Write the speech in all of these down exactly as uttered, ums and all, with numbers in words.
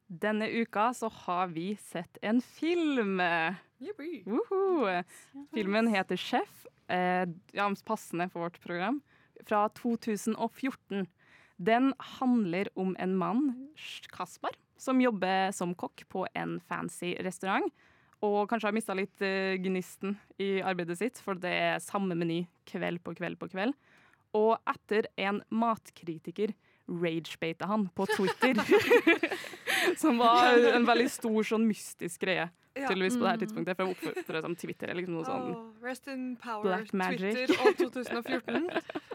Denne uka så har vi sett en film. Woohoo! Filmen heter Chef, eh, ja, passende for vårt program, fra to tusen og fjorten. Den handler om en mann, Kaspar, som jobber som kokk på en fancy restaurant, og kanskje har mistet litt uh, gnisten i arbeidet sitt, for det er samme meny kveld på kveld på kveld. Og etter en matkritiker ragebaita han på Twitter, som var en veldig stor, sånn mystisk greie, ja. Tydeligvis på det her tidspunktet, for jeg oppførte det som Twitter, eller liksom noe sånn oh, Rest in power, Black Magic. Twitter og to tusen og fjorten.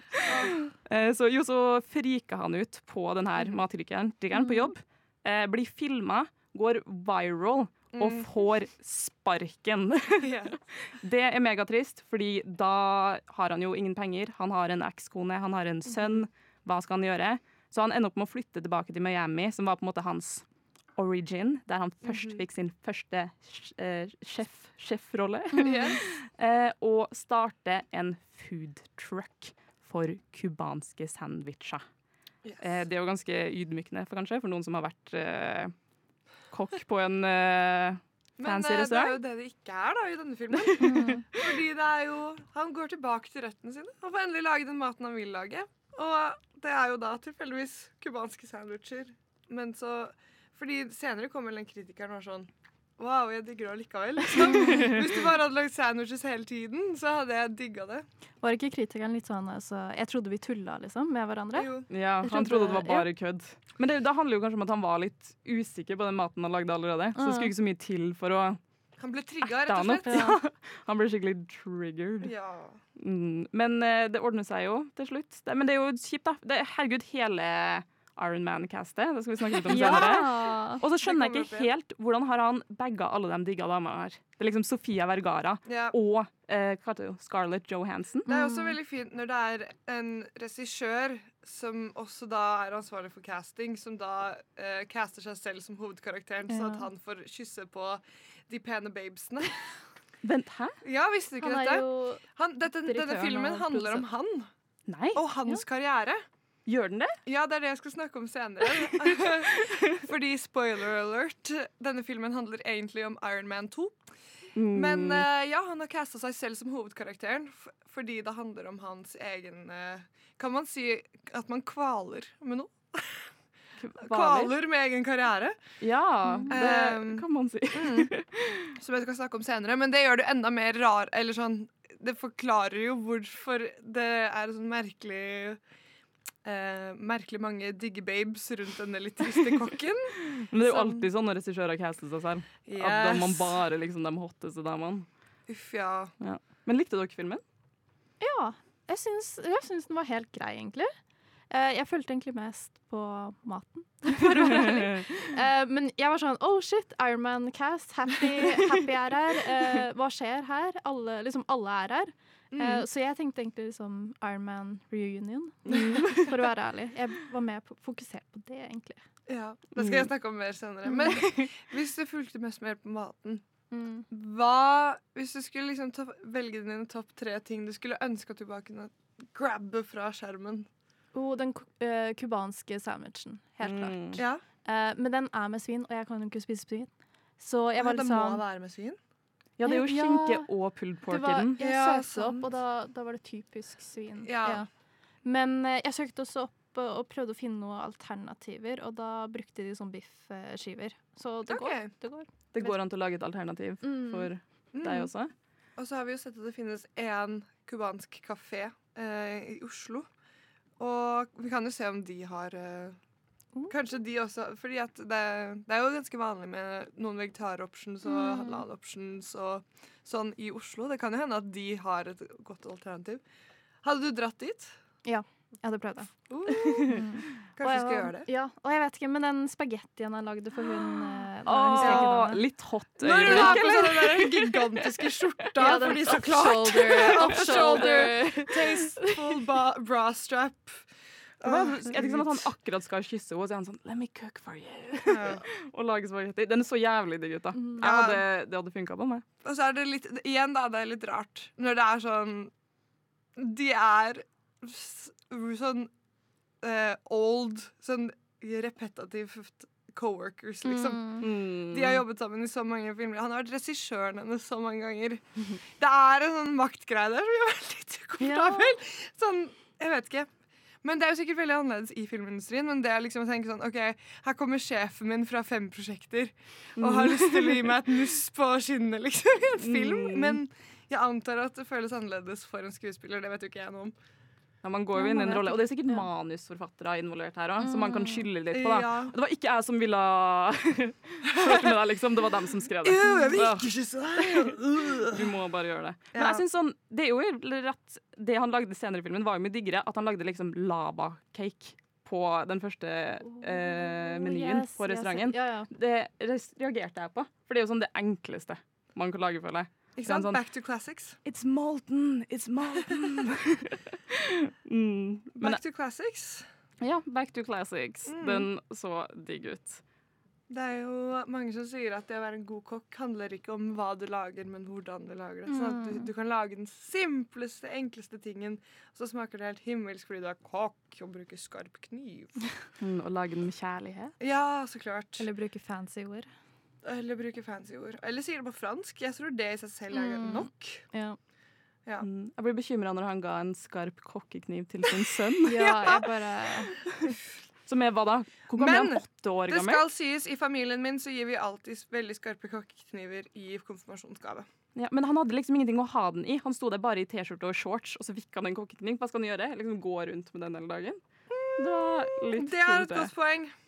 oh. Så jo, så frika han ut på den her matkritikeren mm. på jobb, eh, blir filmet, går viral, og får sparken. yeah. Det er megatrist, fordi da har han jo ingen penger. Han har en ekskone, han har en sønn. Hva skal han gjøre? Så han ender opp med å flytte tilbake til Miami, som var på en måte hans origin, der han først fikk sin første uh, sjef, sjefrolle. yes. uh, og starte en food truck for kubanske sandwicher. Yes. Uh, det er jo ganske ydmykende for, kanskje, for noen som har vært... Uh, kokk på en uh, fancy Men, uh, restaurant. Men det er jo det det ikke er da i denne filmen. Fordi det er jo, han går tilbake til røttene sine og får endelig lage den maten han vil lage. Og det er jo da tilfeldigvis kubanske sandwicher. Men så, fordi senere kommer den kritikeren og var sånn, wow, jeg digger det likevel. Liksom. Hvis du bare hadde lagd sandwiches hele tiden, så hadde jeg digget det. Var ikke kritikeren litt sånn, altså, jeg trodde vi tulla liksom med hverandre? Jo. Ja, han trodde, trodde det var bare kødd. Men det, det handler jo kanskje om at han var litt usikker på den maten han lagde allerede. Så det skulle ikke så mye til for å Han ble trigget, rett og slett. Ja. Han ble skikkelig triggered. Ja. Mm, men uh, det ordner seg jo til slutt. Det, men det er jo kjipt, da. Det, herregud, hele Iron Man-castet. Det skal vi snakke litt om senere. ja. Og så skjønner jeg ikke helt hvordan har han bagga alle de digga damene her. Det er liksom Sofia Vergara ja. og uh, hva heter det, Scarlett Johansson. Det er også veldig fint når det er en regissør som også da er ansvarlig for casting, som da uh, caster seg selv som hovedkarakteren, ja. Så at han får kysse på de pene babesene. Vent, hæ? Ja, visste du ikke han dette? Han, dette denne filmen handler om han. Nei. Og hans ja. karriere. Gjør den det? Ja, det er det jeg skal snakke om senere. Fordi, spoiler alert, denne filmen handler egentlig om Iron Man to. Mm. Men uh, ja, han har castet seg selv som hovedkarakteren, f- fordi det handler om hans egen uh, kan man si at man kvaler med noe? Kvaler med egen karriere. Ja, det um, kan man si. mm. Som jeg skal snakke om senere, men det gjør det enda mer rar, eller sånn, det forklarer jo hvorfor det er sånn merkelig Uh, merkelig mange digge babes rundt denne litt triste kokken. Men det er jo som... alltid sånn når regissører caster seg selv. Yes. At man bare liksom de hotteste damene. Uff, ja. ja. Men likte dere filmen? Ja, jeg syns, jeg syns den var helt grei, egentlig. Uh, jeg følte egentlig mest på maten. For å være ærlig. Uh, men jeg var sånn, oh shit, Iron Man cast, happy, happy er her. Uh, hva skjer her? Alle, liksom alle er her. Mm. Uh, så jeg tenkte egentlig liksom Iron Man reunion, for å være ærlig. Jeg var mer på, fokusert på det, egentlig. Ja, det skal jeg snakke om mer senere. Men hvis du fulgte mest mer på maten, mm. hva, hvis du skulle liksom ta, velge dine topp tre ting du skulle ønske at du bare kunne grabbe fra skjermen? Oh, den uh, kubanske sandwichen, helt mm. klart. Ja. Uh, men den er med svin, og jeg kan jo ikke spise svin. Så jeg var det litt sånn... må være med svin? Ja, det er jo ja, skinke og pulled pork i den. Jeg ja, søkte opp, og da, da var det typisk svin. Ja. Ja. Men uh, jeg søkte også opp uh, og prøvde å finne noen alternativer, og da brukte de sånn biffskiver. Så det, okay. går, det går. Det går an til å lage et alternativ mm. for mm. deg også. Og så har vi jo sett at det finnes en kubansk kafé uh, i Oslo. Og vi kan jo se om de har... Uh, Mm. Kanskje de også, fordi at det, det er jo ganske vanlig med noen vegetaroptions og mm. halal-options og sånn i Oslo. Det kan jo hende at de har et godt alternativ. Hadde du dratt dit? Ja, jeg hadde prøvd det. Uh, mm. Kanskje du skal gjøre det? Ja, og jeg vet ikke, men den spagettien jeg lagde for hun... Åh, oh, litt hot øyeblikk, eller? Når du har på sånne der gigantiske skjorta, ja, fordi så klart. Off-shoulder, tasteful bra strap. Oh, jeg tenker sånn at han akkurat skal kysse henne, og så er han sånn let me cook for you. Ja. Og lage spagetti. Den er så jævlig digg ut da. Mm. Jeg hadde, det hadde funket på meg. Og så er det litt, igjen da, det er litt rart. Når det er sånn, de er sånn uh, old, sånn repetitivt coworkers, liksom. Mm. De har jobbet sammen i så mange filmer. Han har vært regissøren hennes så mange ganger. Det er en sånn maktgreie der som gjør meg litt ukomfortabel. Sånn, jeg vet ikke. Men det er jo sikkert veldig annerledes i filmindustrien. Men det er liksom å tenke sånn, ok, her kommer sjefen min fra fem prosjekter og har lyst til å gi meg et nuss på skinnet, liksom, i en film. Men jeg antar at det føles annerledes for en skuespiller. Det vet jo ikke jeg noe om. Ja, man går jo inn i en rolle, og det er sikkert manusforfattere involvert her også, som man kan skylde litt på. Da. Ja. Det var ikke jeg som ville flørte med deg, liksom. Det var dem som skrev det. Jo, jeg vil ikke kysse deg! Du må bare gjøre det. Men Ja. jeg synes sånn, det er jo rett, det han lagde senere i filmen var jo mye diggere, at han lagde liksom lava-cake på den første eh, menyen Yes, på yes, restauranten. Ja, ja. Det res- reagerte jeg på, for det er jo sånn det enkleste man kan lage, føler jeg. Ikke Det er en sant? sånn- Back to classics. It's molten, it's molten. mm. Men Back to classics. ja, back to classics. Mm. Den så digg ut. Det er jo mange som sier at det å være en god kokk handler ikke om hva du lager, men hvordan du lager det. Sånn at du, du kan lage den simpleste, enkleste tingen, og så smaker det helt himmelsk fordi du er kokk og bruker skarp kniv. Mm, og lage den med kjærlighet. Ja, så klart. Eller bruke fancy ord. Eller bruke fancy ord. Eller sier det på fransk. Jeg tror det i seg selv er Mm. nok. Ja. Ja. Mm. Jeg ble bekymret når han ga en skarp kokkekniv til sin sønn. Ja, jeg bare Som er hva da? Hvor gammel er Men han? Åtte år Det gammel? skal sies, i familien min så gir vi alltid s- veldig skarpe kokkekniver i konfirmasjonsgave. Ja, men han hadde liksom ingenting å ha den i. Han sto der bare i T-skjorte og shorts, og så fikk han en kokkekniv. Hva skal han gjøre? Liksom gå rundt med den hele dagen? Det var litt Det er et tullete. godt poeng.